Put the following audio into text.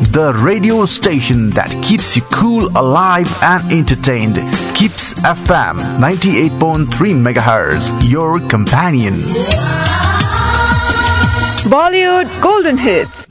the radio station that keeps you cool, alive and entertained. Keeps FM 98.3 MHz, your companion. Bollywood Golden Hits.